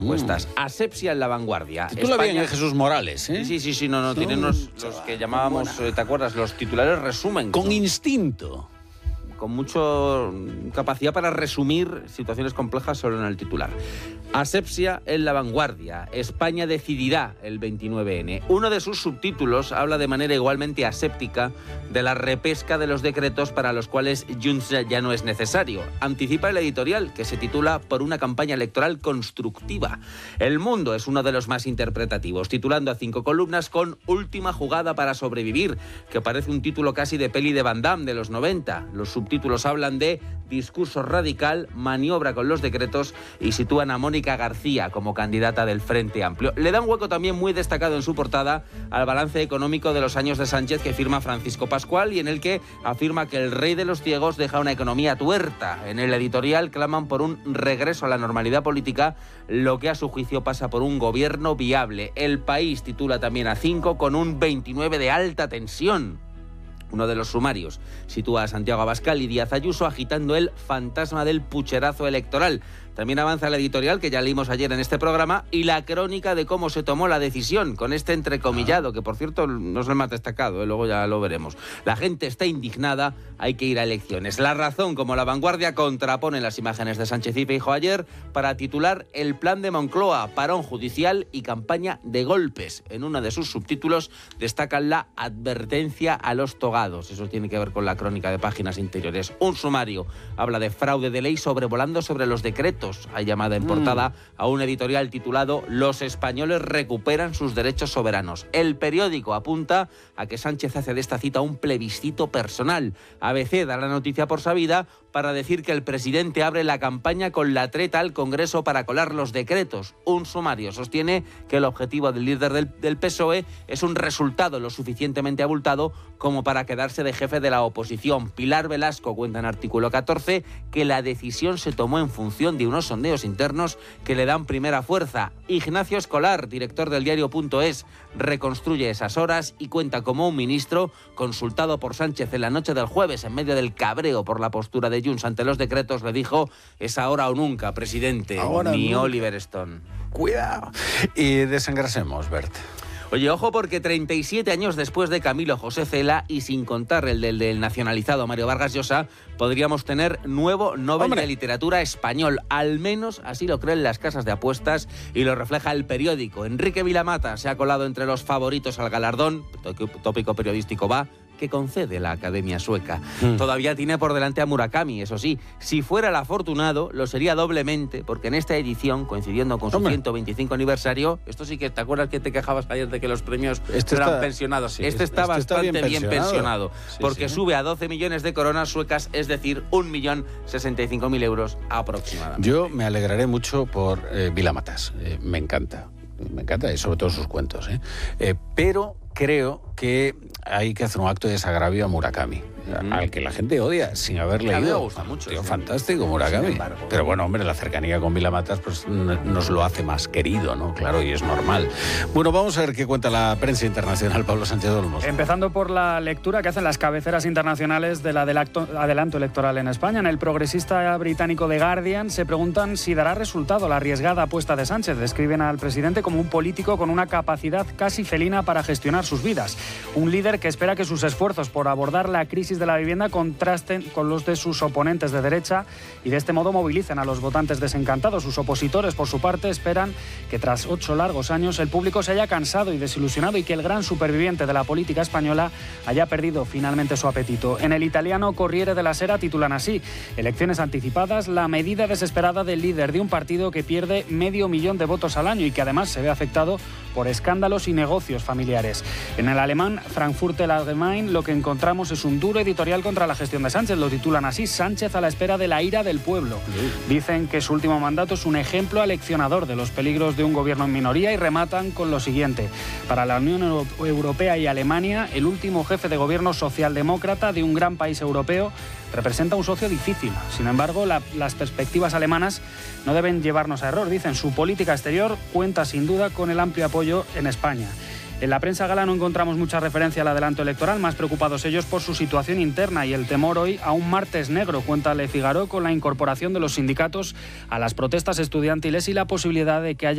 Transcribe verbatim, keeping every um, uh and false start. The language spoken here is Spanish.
Puestas. Asepsia en La Vanguardia. Tú lo bien, Jesús Morales, ¿eh? Sí, sí, sí, no, no, tienen los, los que llamábamos, ¿te acuerdas? Los titulares resumen. Con instinto. Con mucha capacidad para resumir situaciones complejas solo en el titular. Asepsia en La Vanguardia. España decidirá el veintinueve ene. Uno de sus subtítulos habla de manera igualmente aséptica de la repesca de los decretos para los cuales Junts ya no es necesario. Anticipa el editorial, que se titula Por una campaña electoral constructiva. El Mundo es uno de los más interpretativos, titulando a cinco columnas con Última jugada para sobrevivir, que parece un título casi de peli de Van Damme de los noventa. Los subtítulos hablan de discurso radical, maniobra con los decretos y sitúan a Mónica García como candidata del Frente Amplio. Le da un hueco también muy destacado en su portada al balance económico de los años de Sánchez que firma Francisco Pascual y en el que afirma que el rey de los ciegos deja una economía tuerta. En el editorial claman por un regreso a la normalidad política, lo que a su juicio pasa por un gobierno viable. El País titula también a cinco con un veintinueve de alta tensión. Uno de los sumarios sitúa a Santiago Abascal y Díaz Ayuso agitando el fantasma del pucherazo electoral. También avanza la editorial, que ya leímos ayer en este programa, y la crónica de cómo se tomó la decisión, con este entrecomillado, que por cierto no es el más destacado, ¿eh? Luego ya lo veremos. La gente está indignada, hay que ir a elecciones. La Razón, como La Vanguardia, contrapone las imágenes de Sánchez y Feijóo ayer para titular El plan de Moncloa, parón judicial y campaña de golpes. En uno de sus subtítulos destacan la advertencia a los togados. Eso tiene que ver con la crónica de páginas interiores. Un sumario habla de fraude de ley sobrevolando sobre los decretos. Hay llamada en portada mm. a un editorial titulado Los españoles recuperan sus derechos soberanos. El periódico apunta a que Sánchez hace de esta cita un plebiscito personal. A be ce da la noticia por sabida para decir que el presidente abre la campaña con la treta al Congreso para colar los decretos. Un sumario sostiene que el objetivo del líder del, del pe eso e es un resultado lo suficientemente abultado como para quedarse de jefe de la oposición. Pilar Velasco cuenta en artículo catorce que la decisión se tomó en función de unos sondeos internos que le dan primera fuerza. Ignacio Escolar, director del diario punto es, reconstruye esas horas y cuenta como un ministro consultado por Sánchez en la noche del jueves en medio del cabreo por la postura de Junts ante los decretos le dijo: es ahora o nunca, presidente, ahora ni nunca. Oliver Stone. Cuidado. Y desengrasemos, Bert. Oye, ojo, porque treinta y siete años después de Camilo José Cela y sin contar el del, del nacionalizado Mario Vargas Llosa, podríamos tener nuevo Nobel ¡Hombre! de Literatura español. Al menos así lo creen las casas de apuestas y lo refleja el periódico. Enrique Vilamata se ha colado entre los favoritos al galardón, tópico periodístico va, que concede la Academia Sueca. Mm. Todavía tiene por delante a Murakami, eso sí. Si fuera el afortunado, lo sería doblemente, porque en esta edición, coincidiendo con su ¡Hombre! ciento veinticinco aniversario, esto sí que, ¿te acuerdas que te quejabas ayer de que los premios este eran está, pensionados? Sí, este está este bastante está bien, bien pensionado, pensionado sí, porque sí. sube a doce millones de coronas suecas, es decir, un millón sesenta y cinco mil euros aproximadamente. Yo me alegraré mucho por eh, Vilamatas, eh, me encanta, me encanta, y sobre todo sus cuentos, ¿eh? Eh, pero creo que hay que hacer un acto de desagravio a Murakami, mm. al que la gente odia sin haber leído. A mí me gusta mucho. Tío, sí. Fantástico, Murakami. Pero bueno, hombre, la cercanía con Vilamatas pues, nos lo hace más querido, ¿no? Claro, y es normal. Bueno, vamos a ver qué cuenta la prensa internacional, Pablo Sánchez Olmos. Empezando por la lectura que hacen las cabeceras internacionales del adelanto, adelanto electoral en España. En el progresista británico The Guardian se preguntan si dará resultado la arriesgada apuesta de Sánchez. Describen al presidente como un político con una capacidad casi felina para gestionar sus vidas. Un líder que espera que sus esfuerzos por abordar la crisis de la vivienda contrasten con los de sus oponentes de derecha y de este modo movilicen a los votantes desencantados. Sus opositores, por su parte, esperan que tras ocho largos años el público se haya cansado y desilusionado y que el gran superviviente de la política española haya perdido finalmente su apetito. En el italiano Corriere della Sera titulan así: elecciones anticipadas, la medida desesperada del líder de un partido que pierde medio millón de votos al año y que además se ve afectado por escándalos y negocios familiares. En el alemán Frankfurter Allgemein lo que encontramos es un duro editorial contra la gestión de Sánchez. Lo titulan así: Sánchez a la espera de la ira del pueblo. Dicen que su último mandato es un ejemplo aleccionador de los peligros de un gobierno en minoría y rematan con lo siguiente: para la Unión Europea y Alemania, el último jefe de gobierno socialdemócrata de un gran país europeo representa un socio difícil. Sin embargo, la, las perspectivas alemanas no deben llevarnos a error. Dicen, su política exterior cuenta sin duda con el amplio apoyo en España. En la prensa gala no encontramos mucha referencia al adelanto electoral, más preocupados ellos por su situación interna y el temor hoy a un martes negro, cuenta Le Figaro, con la incorporación de los sindicatos a las protestas estudiantiles y la posibilidad de que haya